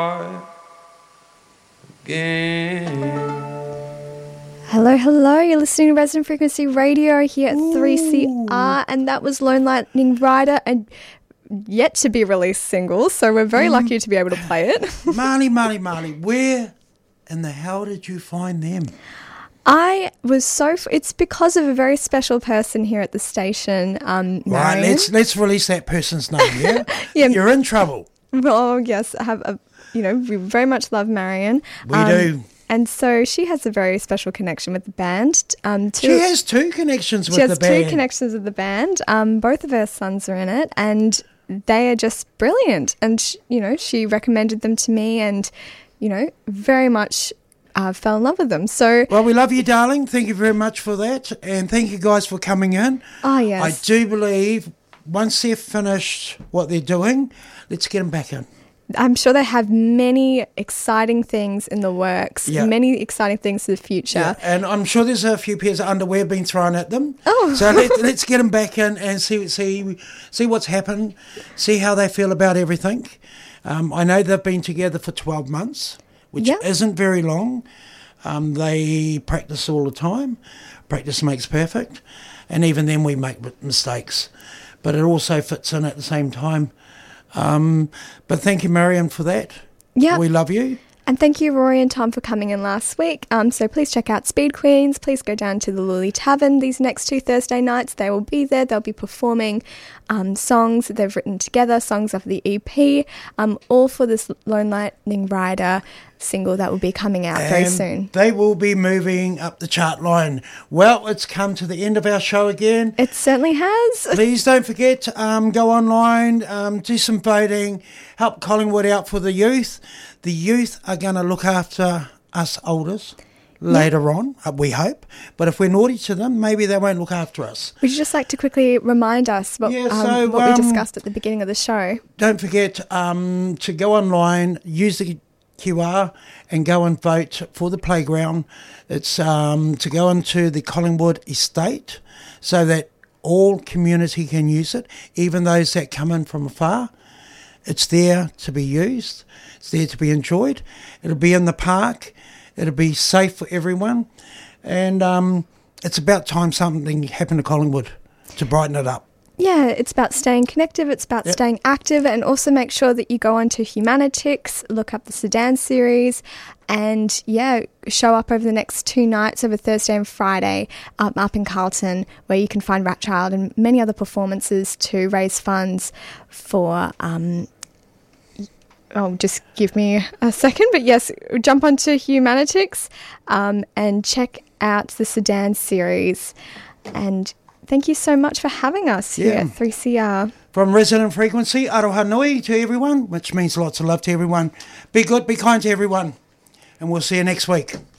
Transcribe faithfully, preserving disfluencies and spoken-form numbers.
Hello, hello. You're listening to Resonant Frequency Radio here at Ooh. three C R, and that was Lone Lightning Rider, and yet to be released single, so we're very mm. lucky to be able to play it. Marnie, Marnie, Marnie, where in the hell did you find them? I was so... F- it's because of a very special person here at the station, um, Marion. Right, let's let's release that person's name, yeah? yeah. You're in trouble. Oh, yes. I have a, you know, we very much love Marion. We um, do. And so she has a very special connection with the band. Um, two, she has two connections with the band. She has two connections with the band. Um, both of her sons are in it, and they are just brilliant. And, sh- you know, she recommended them to me and, you know, very much uh, fell in love with them. So, well, we love you, darling. Thank you very much for that. And thank you guys for coming in. Oh, yes. I do believe once they've finished what they're doing, let's get them back in. I'm sure they have many exciting things in the works, yeah. many exciting things for the future. Yeah. And I'm sure there's a few pairs of underwear being thrown at them. Oh. So let, let's get them back in and see see see what's happened, see how they feel about everything. Um, I know they've been together for twelve months, which yep. isn't very long. Um, they practice all the time. Practice makes perfect. And even then we make mistakes. But it also fits in at the same time. Um, but thank you, Marion, for that. Yeah. We love you. And thank you, Rory and Tom, for coming in last week. Um, so please check out Speed Queens. Please go down to the Lily Tavern these next two Thursday nights. They will be there. They'll be performing um, songs that they've written together, songs off the E P, um, all for this Lone Lightning Rider single that will be coming out and very soon. They will be moving up the chart line. Well, it's come to the end of our show again. It certainly has. Please don't forget, um, go online, um, do some voting, help Collingwood out for the youth. The youth are going to look after us olders later yeah. on, we hope. But if we're naughty to them, maybe they won't look after us. Would you just like to quickly remind us what, yeah, so, um, what um, we discussed at the beginning of the show? Don't forget um, to go online, use the Q R and go and vote for the playground. It's um, to go into the Collingwood estate so that all community can use it, even those that come in from afar. It's there to be used. It's there to be enjoyed. It'll be in the park. It'll be safe for everyone. And um, it's about time something happened to Collingwood to brighten it up. Yeah, it's about staying connected, it's about yep. staying active, and also make sure that you go onto Humanitix, look up the Sedan series, and yeah, show up over the next two nights, over Thursday and Friday, um, up in Carlton, where you can find Rat Child and many other performances to raise funds for... Um, oh, just give me a second, but yes, jump onto Humanitix um, and check out the Sedan series, and thank you so much for having us here yeah. at three C R. From Resonant Frequency, aroha nui to everyone, which means lots of love to everyone. Be good, be kind to everyone, and we'll see you next week.